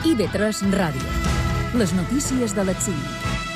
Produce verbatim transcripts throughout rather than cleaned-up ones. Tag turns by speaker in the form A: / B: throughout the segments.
A: I V tres Ràdio. Les notícies de l'exili.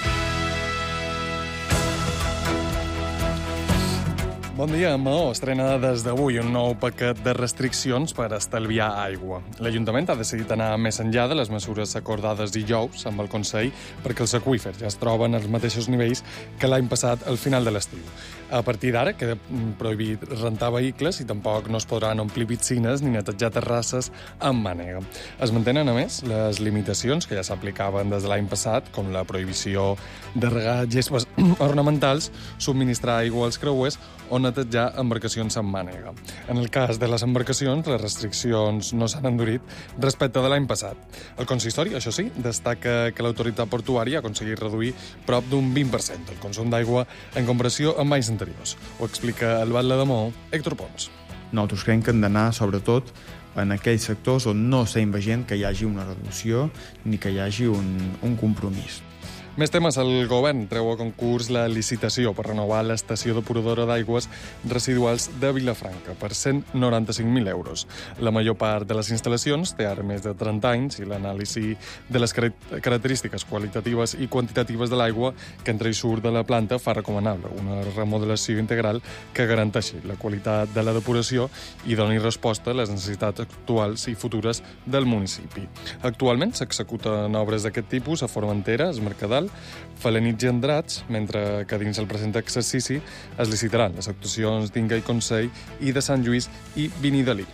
B: Bon dia. Maó estrena des d'avui un nou paquet de restriccions per estalviar aigua. L'Ajuntament ha decidit anar més enllà de les mesures acordades dijous amb el Consell perquè els aqüífers ja es troben als mateixos nivells que l'any passat al final de l'estiu. A partir d'ara queda prohibit rentar vehicles i tampoc no es podran omplir piscines ni netejar terrasses amb mànega. Es mantenen, a més, les limitacions que ja s'aplicaven des de l'any passat, com la prohibició de regar gespes ornamentals, subministrar aigua als creuers o netejar embarcacions amb mànega. En el cas de les embarcacions, les restriccions no s'han endurit respecte de l'any passat. El consistori, això sí, destaca que l'autoritat portuària ha aconseguit reduir prop d'un vint per cent el consum d'aigua en comparació amb anys anteriors. Ho explica el batlle de Maó, Héctor Pons.
C: Nosaltres creiem que hem d'anar, sobretot, en aquells sectors on no s'ha veient que hi hagi una reducció ni que hi hagi un, un compromís.
B: Més temes. El govern treu a concurs la licitació per renovar l'estació depuradora d'aigües residuals de Vilafranca per cent noranta-cinc mil euros. La major part de les instal·lacions té ara més de trenta anys i l'anàlisi de les característiques qualitatives i quantitatives de l'aigua que entra i surt de la planta fa recomanable una remodelació integral que garanteixi la qualitat de la depuració i doni resposta a les necessitats actuals i futures del municipi. Actualment s'executen obres d'aquest tipus a Formentera, Es Mercadal, Felanitx i Andrats, mentre que dins el present exercici es licitaran les actuacions d'Inga i Consell i de Sant Lluís i Vinidalí.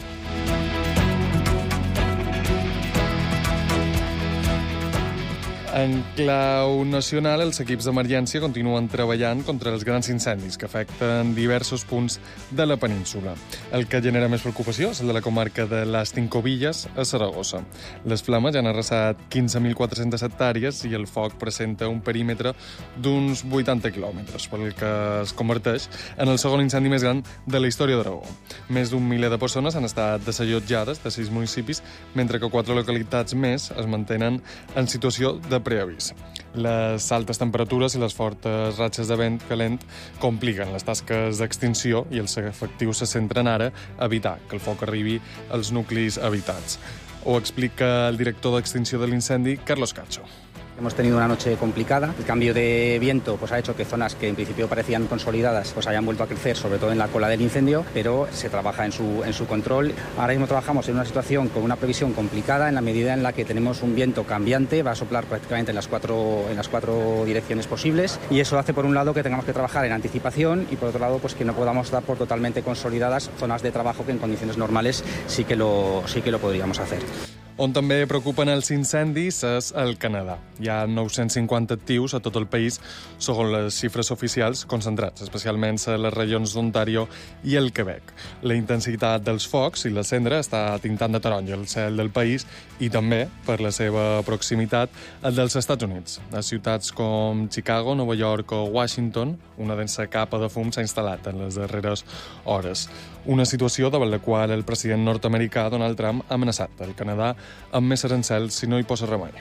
B: En clau nacional, els equips d'emergència continuen treballant contra els grans incendis que afecten diversos punts de la península. El que genera més preocupació és el de la comarca de les Cincovilles, a Saragossa. Les flames ja han arrasat quinze mil quatre-centes hectàrees i el foc presenta un perímetre d'uns vuitanta quilòmetres, pel que es converteix en el segon incendi més gran de la història d'Aragó. Més d'un miler de persones han estat desallotjades de sis municipis, mentre que quatre localitats més es mantenen en situació de preavís. Les altes temperatures i les fortes ratxes de vent calent compliquen les tasques d'extinció i els efectius se centren ara a evitar que el foc arribi als nuclis habitats. Ho explica el director d'extinció de l'incendi, Carlos Cacho.
D: Hemos tenido una noche complicada. El cambio de viento pues, ha hecho que zonas que en principio parecían consolidadas pues, hayan vuelto a crecer, sobre todo en la cola del incendio, pero se trabaja en su, en su control. Ahora mismo trabajamos en una situación con una previsión complicada en la medida en la que tenemos un viento cambiante, va a soplar prácticamente en las cuatro, en las cuatro direcciones posibles y eso hace por un lado que tengamos que trabajar en anticipación y por otro lado pues, que no podamos dar por totalmente consolidadas zonas de trabajo que en condiciones normales sí que lo, sí que lo podríamos hacer.
B: On també preocupen els incendis és el Canadà. Hi ha nou-cents cinquanta actius a tot el país, segons les xifres oficials, concentrats especialment a les regions d'Ontario i el Quebec. La intensitat dels focs i la cendra està tintant de taronja el cel del país i també, per la seva proximitat, el dels Estats Units. A ciutats com Chicago, Nova York o Washington, una densa capa de fum s'ha instal·lat en les darreres hores. Una situació davant la qual el president nord-americà Donald Trump ha amenaçat el Canadà amb més arancels si no hi posa remei.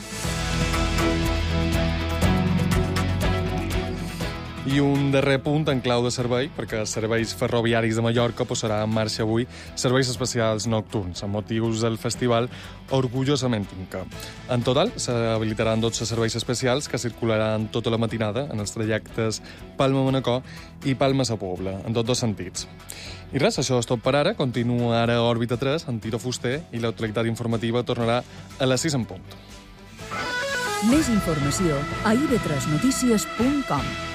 B: I un darrer punt en clau de servei, perquè els serveis ferroviaris de Mallorca posarà en marxa avui serveis especials nocturns, amb motius del festival Orgullosament Inca. En total, s'habilitaran dotze serveis especials que circularan tota la matinada en els trajectes Palma-Manacor i Palma-Sa Pobla, en tots dos sentits. I res, això és tot per ara. Continua ara Òrbita tres, en Tiro Fuster, i l'actualitat informativa tornarà a les sis en punt.
A: Més informació a i ve tres notícies punt com.